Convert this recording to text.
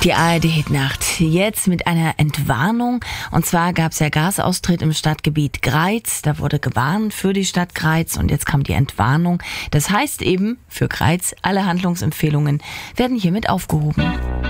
Die ARD-Hitnacht. Jetzt mit einer Entwarnung. Und zwar gab es ja Gasaustritt im Stadtgebiet Greiz. Da wurde gewarnt für die Stadt Greiz und jetzt kam die Entwarnung. Das heißt eben für Greiz, alle Handlungsempfehlungen werden hiermit aufgehoben.